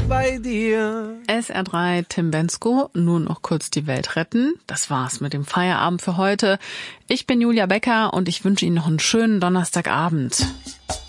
bei dir. SR3 Tim Bendzko, nur noch kurz die Welt retten. Das war's mit dem Feierabend für heute. Ich bin Julia Becker und ich wünsche Ihnen noch einen schönen Donnerstagabend.